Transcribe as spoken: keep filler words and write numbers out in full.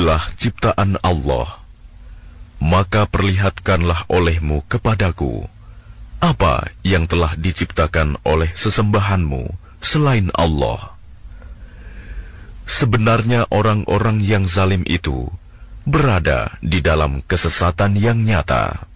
adalah ciptaan Allah. Maka perlihatkanlah olehmu kepadaku apa yang telah diciptakan oleh sesembahanmu selain Allah. Sebenarnya orang-orang yang zalim itu berada di dalam kesesatan yang nyata.